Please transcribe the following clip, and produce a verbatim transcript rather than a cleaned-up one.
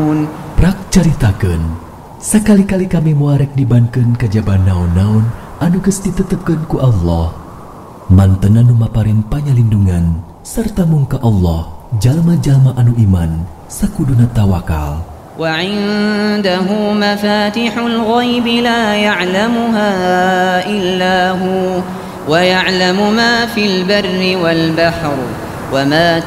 يعلمون. Prak caritakeun, sakali-kali kami muarek dibankeun kajaba naon-naon anu geus ditetepkeun ku Allah. Mantena nu maparin panyalindungan sarta mung ka Allah jalma-jalma anu iman sakuduna tawakal. Wa 'indahu mafatihul ghaib la ya'lamuha illa hu wa ya'lamu ma fil barri wal bahri wa ma